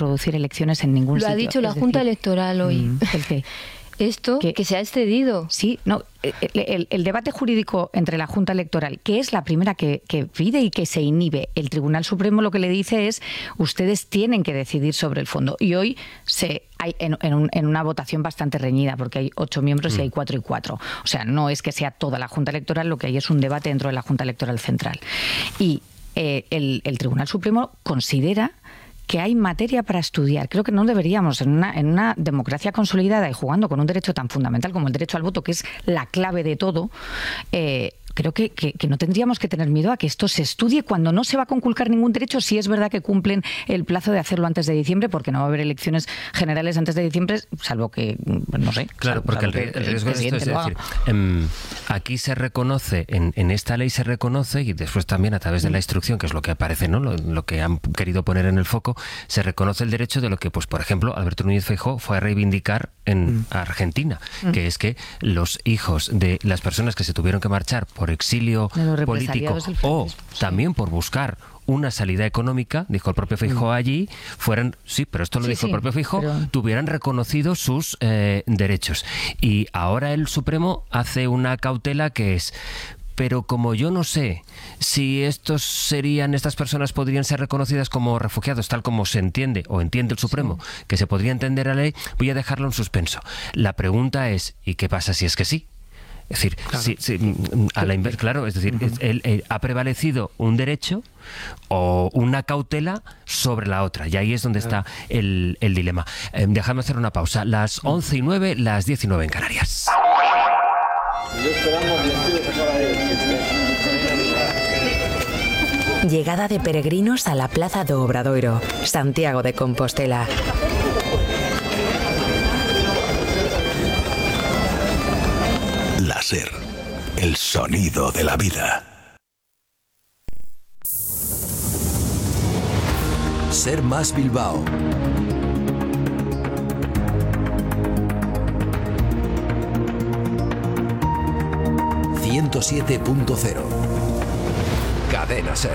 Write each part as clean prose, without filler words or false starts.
producir elecciones en ningún sitio. Lo ha dicho la Junta Electoral hoy. ¿El qué? Esto, que se ha excedido. Sí, no, el debate jurídico entre la Junta Electoral, que es la primera que pide y que se inhibe, el Tribunal Supremo lo que le dice es: ustedes tienen que decidir sobre el fondo. Y hoy hay en una votación bastante reñida, porque hay 8 miembros y hay 4 y 4. O sea, no es que sea toda la Junta Electoral, lo que hay es un debate dentro de la Junta Electoral Central. Y el Tribunal Supremo considera que hay materia para estudiar. Creo que no deberíamos, en una democracia consolidada y jugando con un derecho tan fundamental como el derecho al voto, que es la clave de todo, creo que no tendríamos que tener miedo a que esto se estudie cuando no se va a conculcar ningún derecho, si es verdad que cumplen el plazo de hacerlo antes de diciembre, porque no va a haber elecciones generales antes de diciembre, salvo que, no sé. Claro, porque el riesgo de esto es decir, aquí se reconoce, en esta ley se reconoce, y después también a través de la instrucción, que es lo que aparece, ¿no? Lo que han querido poner en el foco, se reconoce el derecho de lo que, pues por ejemplo, Alberto Núñez Feijóo fue a reivindicar en Argentina, que es que los hijos de las personas que se tuvieron que marchar por exilio político o también por buscar una salida económica, dijo el propio Feijóo allí, fueran, sí, pero esto lo dijo el propio Feijóo, tuvieran reconocidos sus derechos. Y ahora el Supremo hace una cautela que es: pero como yo no sé si estas personas podrían ser reconocidas como refugiados, tal como se entiende, o entiende el Supremo, que se podría entender la ley, voy a dejarlo en suspenso. La pregunta es: ¿y qué pasa si es que sí? Es decir, a la inversa, claro, es decir, ha prevalecido un derecho o una cautela sobre la otra, y ahí es donde está el dilema. Déjame hacer una pausa. Las 11:09, las 19 en Canarias. Llegada de peregrinos a la Plaza do Obradoiro, Santiago de Compostela. La SER, el sonido de la vida. Ser Más Bilbao. ...107.0. Cadena SER.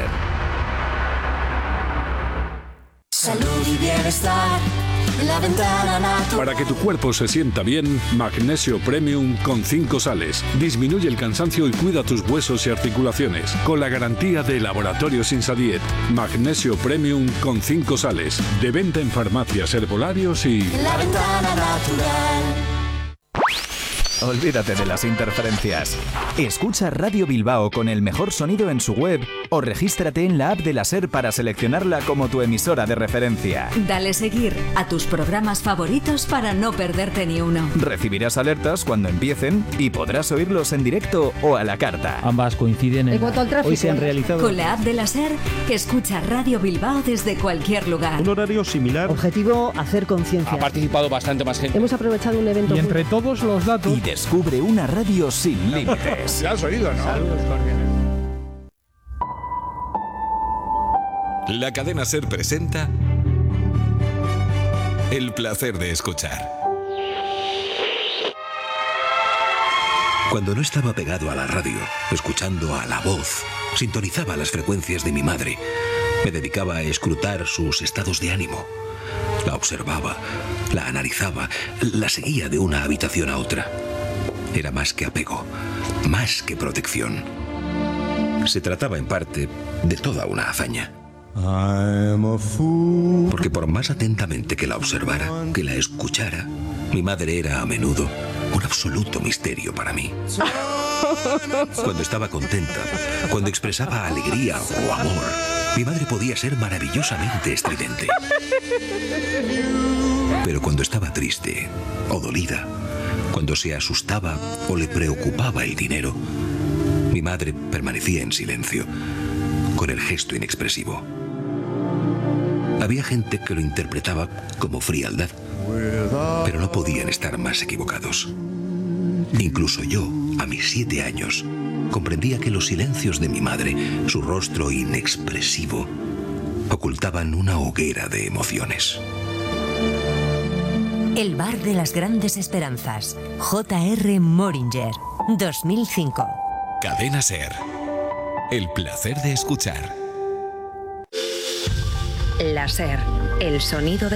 Salud y bienestar. La ventana natural. Para que tu cuerpo se sienta bien, Magnesio Premium con 5 sales. Disminuye el cansancio y cuida tus huesos y articulaciones. Con la garantía de Laboratorios Insadiet. Magnesio Premium con 5 sales. De venta en farmacias, herbolarios y... La ventana natural. Olvídate de las interferencias. Escucha Radio Bilbao con el mejor sonido en su web o regístrate en la app de la SER para seleccionarla como tu emisora de referencia. Dale seguir a tus programas favoritos para no perderte ni uno. Recibirás alertas cuando empiecen y podrás oírlos en directo o a la carta. Ambas coinciden en hoy se han realizado. Con la app de la SER, escucha Radio Bilbao desde cualquier lugar. Un horario similar. Objetivo: hacer conciencia. Ha participado bastante más gente. Hemos aprovechado un evento. Y entre todos los datos. Y descubre una radio sin límites. Ya has oído, ¿no? Saludos cordiales. La cadena SER presenta El placer de escuchar. Cuando no estaba pegado a la radio, escuchando a La Voz, sintonizaba las frecuencias de mi madre. Me dedicaba a escrutar sus estados de ánimo. La observaba, la analizaba, la seguía de una habitación a otra. Era más que apego, más que protección. Se trataba en parte de toda una hazaña. Porque por más atentamente que la observara, que la escuchara, mi madre era a menudo un absoluto misterio para mí. Cuando estaba contenta, cuando expresaba alegría o amor, mi madre podía ser maravillosamente estridente. Pero cuando estaba triste o dolida, cuando se asustaba o le preocupaba el dinero, mi madre permanecía en silencio, con el gesto inexpresivo. Había gente que lo interpretaba como frialdad, pero no podían estar más equivocados. Incluso yo, a mis 7 años, comprendía que los silencios de mi madre, su rostro inexpresivo, ocultaban una hoguera de emociones. El bar de las grandes esperanzas. J.R. Moringer, 2005. Cadena SER. El placer de escuchar. La SER, el sonido de